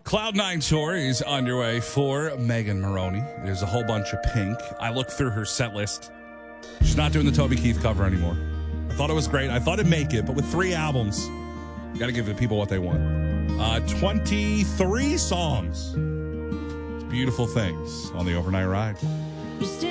Cloud9 tour is underway for Megan Maroney. There's a whole bunch of Pink. I looked through her set list. She's not doing the Toby Keith cover anymore. I thought it was great. I thought it'd make it, but with 3 albums, you got to give the people what they want. 23 songs. It's beautiful things on the overnight ride.